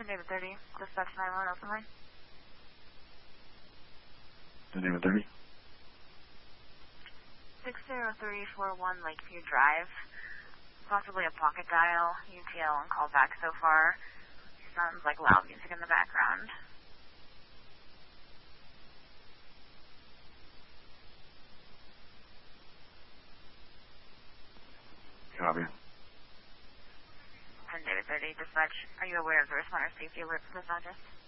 David 30, dispatch 911, open line. David 30. 60341 Lakeview Drive. Possibly a pocket dial, UTL, and call back so far. Sounds like loud music in the background. Copy. David 30, dispatch. Are you aware of the responder safety alert for this address?